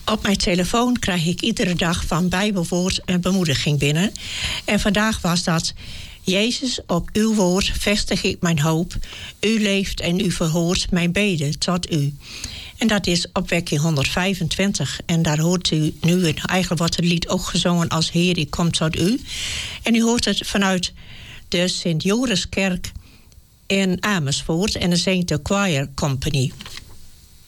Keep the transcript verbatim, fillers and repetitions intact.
Op mijn telefoon krijg ik iedere dag van Bijbelwoord en bemoediging binnen. En vandaag was dat: Jezus, op uw woord vestig ik mijn hoop. U leeft en u verhoort mijn beden tot u. En dat is opwekking honderdvijfentwintig. En daar hoort u nu, en eigenlijk wordt het lied ook gezongen als Heer, ik kom tot u. En u hoort het vanuit de Sint-Joriskerk in Amersfoort. En dan zingt de Choir Company.